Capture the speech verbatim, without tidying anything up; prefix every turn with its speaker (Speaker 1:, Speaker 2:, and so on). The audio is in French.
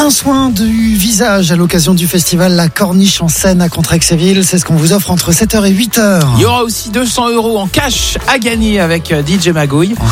Speaker 1: Un soin du visage à l'occasion du festival La Corniche en Seine à Contrexéville. C'est ce qu'on vous offre entre sept heures et huit heures.
Speaker 2: Il y aura aussi deux cents euros en cash à gagner avec D J Magouille.